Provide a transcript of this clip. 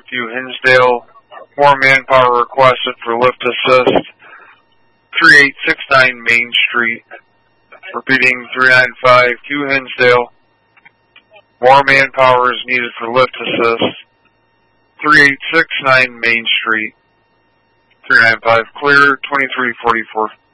Q Hinsdale. More manpower requested for lift assist. 3869 Main Street. Repeating 395 Q Hinsdale. More manpower is needed for lift assist. 3869 Main Street. 395 clear, 2344.